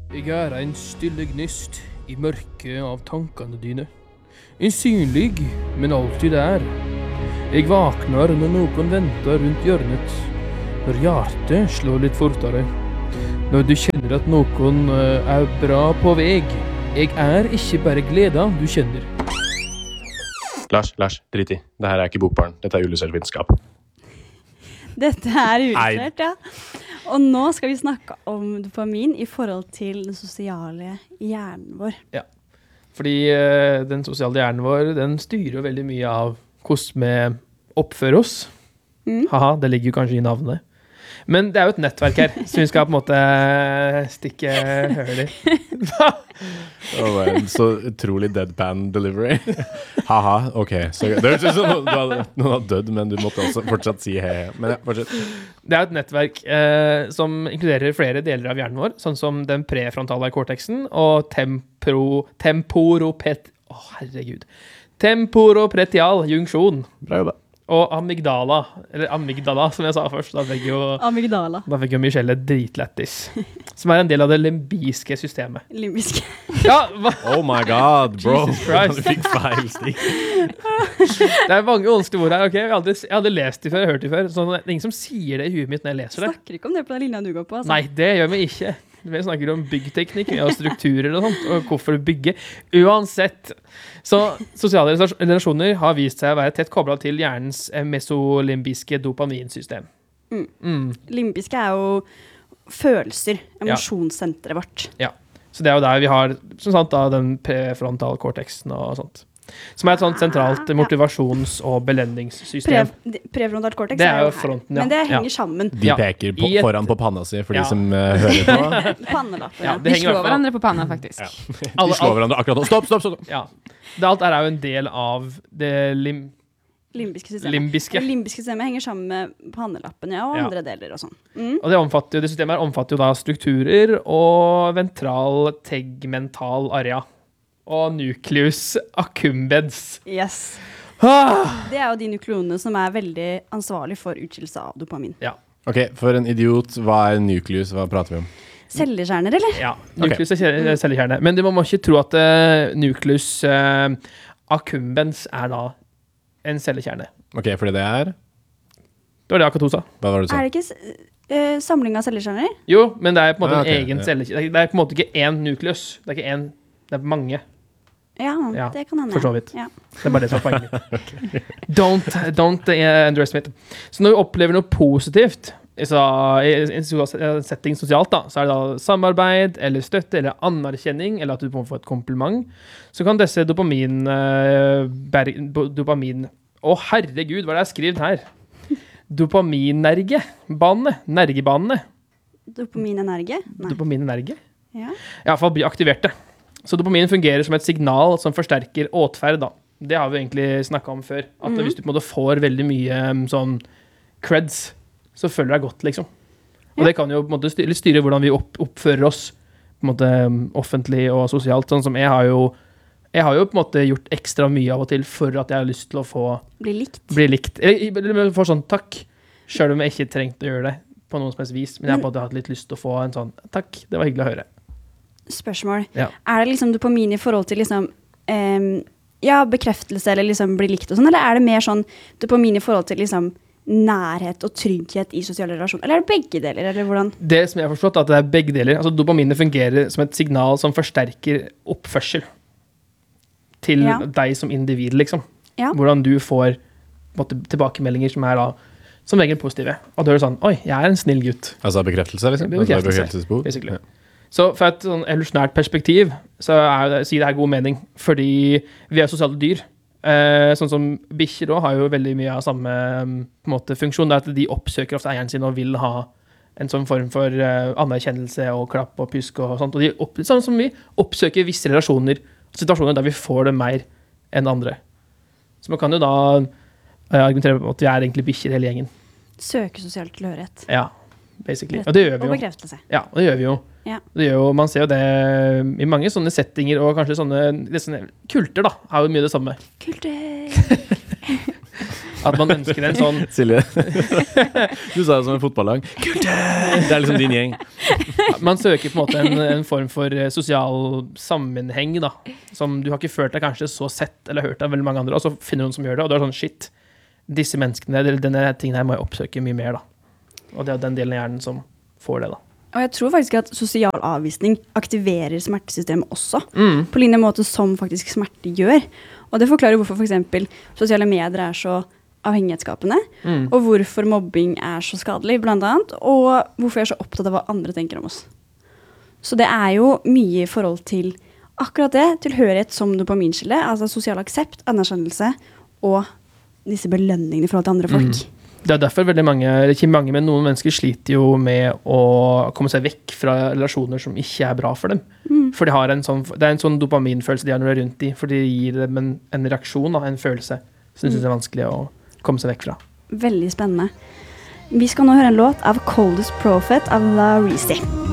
Jeg en stille gnist I mørket av tankene dine. En synlig, men alltid der. Jeg vakner når noen venter rundt hjørnet. Når hjertet slår litt fortere. Når du kjenner at noen bra på vei. Jeg ikke bare gleda du kjenner. Lars, drit I. Dette ikke bokbarn. Dette illustrert vitenskap. Dette illustrert, ja. Og nå skal vi snakke om dopamin I forhold til den sosiale hjernen vår. Ja, fordi den sosiale hjernen vår, den styrer jo veldig mye av hvordan vi oppfører oss. Haha, det ligger jo kanskje I navnet. Men det jo et nettverk her, så vi skal på en måte stikke høl I. Det var en så utrolig deadpan delivery. Haha, ok. Så det høres ut som noen har dødd, men du måtte også fortsatt si hei. Men ja, fortsett. Det et nettverk som inkluderer flere deler av hjernen vår, sånn som den prefrontale cortexen og temporopretial junksjon. Bra jobba. Og amygdala, som jeg sa først. Da fikk jo Michelle dritlettis. Som en del av det limbiske systemet. Limbiske. Ja, oh my god, bro. Jesus Christ. Du fikk feil stikk. Det mange vanskelige ord her, ok? Jeg hadde lest det før, hørt det før. Så det ingen som sier det I huet mitt når jeg leser det. Snakker ikke om det på den linja du går på, altså. Nei, det gjør vi ikke. Vi snakker om byggteknikk og strukturer og sånt, og hvorfor bygge. Uansett, så sosiale relasjoner har vist seg å være tett koblet til hjernens mesolimbiske dopaminsystem. Limbiske jo følelser, emosjonssenteret vårt. Ja, så det jo der vi har, som sant da, den prefrontale cortexen og sånt. Som et sånt sentralt motivasjons- og belønningssystem. Prefrontalt cortex jo fronten, ja. Men det henger sammen. De peker foran på panna si for de som hører på. Pannelappen, ja. De slår hverandre på panna, faktisk. Ja. De slår hverandre akkurat nå. Stopp! Ja. Alt jo en del av det limbiske systemet. Limbiske systemet henger sammen med pannelappen, og andre deler og sånn. Og det systemet omfatter jo da strukturer og ventral tegmental area. Og nucleus accumbens. Yes. Det jo de nukleonene som veldig ansvarlig for utskillelse av dopamin. Ja. Ok, for en idiot, hva nucleus? Hva prater vi om? Cellekjerner, eller? Ja, nucleus cellekjerne. Men du må ikke tro at nucleus accumbens da en cellekjerne. Ok, fordi det Det var det akkurat hun sa. Hva var det du sa? Det ikke samling av cellekjerner? Jo, men det på en måte en egen cellekjerne. Det på en måte ikke én nukleus. Det ikke én, det mange. Ja, det kan hende. For så vidt. Ja. Det bare det som poenget mitt. Don't underestimate. Så når vi opplever noe positivt, I en setting sosialt da, så det da samarbeid, eller støtte, eller anerkjenning, eller at du må få et kompliment, så kan disse dopamin herregud, hva det jeg skrevet her? Dopaminergebanene. Dopaminenerge? Ja. I hvert fall bli aktiverte. Så dopamin fungerer som et signal som forsterker åtferd da. Det har vi egentlig snakket om før. At hvis du på en måte får veldig mye sånn creds, så føler deg godt, liksom. Og det kan jo på en måte styre hvordan vi oppfører oss på en måte offentlig og sosialt. Sånn som jeg har jo på en måte gjort ekstra mye av og til for at jeg har lyst til å få Bli likt. Eller få sånn takk, selv om jeg ikke trengte å gjøre det på noen som helst vis. Men jeg har på en måte hatt litt lyst til å få en sånn takk, det var hyggelig å høre. Spørsmål. Ja. Det liksom dopamin I forhold til liksom, bekreftelse eller liksom bli likt og sånn, eller det mer sånn dopamin I forhold til liksom nærhet og trygghet I sosiale relasjoner, eller det begge deler, eller hvordan? Det som jeg har forstått at det begge deler, altså dopaminet fungerer som et signal som forsterker oppførsel til deg som individ, liksom. Ja. Hvordan du får måte, tilbakemeldinger som da som regel positive. Og da det sånn, oi, jeg en snill gutt. Altså bekreftelse, liksom? Bekreftelsesbord. Basically. Ja. Så for et sånn evolusjonært perspektiv, så sier det her god mening, fordi vi sosiale dyr. Sånn som bikkjer også har jo veldig mye av samme på en måte, funksjon, det at de oppsøker ofte eieren sin og vil ha en sånn form for anerkjennelse og klapp og pysk og sånt. Og sånn som vi oppsøker visse relasjoner, situasjoner der vi får det mer enn andre. Så man kan jo da argumentere på at vi egentlig bikkjer hele gjengen. Søke sosial tilhørighet. Ja, basically. Og det gjør vi jo. Og bekreftelse. Ja, og det gjør vi jo. Ja. Det gjør jo, man ser jo det I mange sånne settinger, og kanskje sånne kulter da, jo mye det samme. Kulter! At man ønsker en sånn Silje, du sa det som en fotballag. Kultur! Det liksom din gjeng. Man søker på en måte en form for sosial sammenheng, da. Som du har ikke følt deg kanskje så sett eller hørt av veldig mange andre, og så finner du noen som gjør det, og du er sånn, shit, disse menneskene, eller denne tingen her må jeg oppsøke mye mer, da. Og det er den delen av hjernen som får det, da. Og jeg tror faktisk at sosial avvisning aktiverer smertesystemet også, på lignende måte som faktisk smerte gjør. Og det forklarer hvorfor for eksempel sosiale medier er så avhengighetsskapende, og hvorfor mobbing er så skadelig, blant annet, og hvorfor jeg er så opptatt av hva andre tenker om oss. Så det er jo mye i forhold til akkurat det, tilhørighet som dopaminskille, altså sosial aksept, anerkjennelse, og disse belønningene i forhold til andre folk. Det er derfor veldig mange, eller ikke mange, men noen mennesker sliter jo med å komme seg vekk fra relasjoner som ikke er bra for dem. For de har det er en sånn dopaminfølelse de har når de er rundt de, for de gir dem en reaksjon, en følelse, som de synes er vanskelig å komme seg vekk fra. Veldig spennende. Vi skal nå høre en låt av Coldest Prophet av La Reese.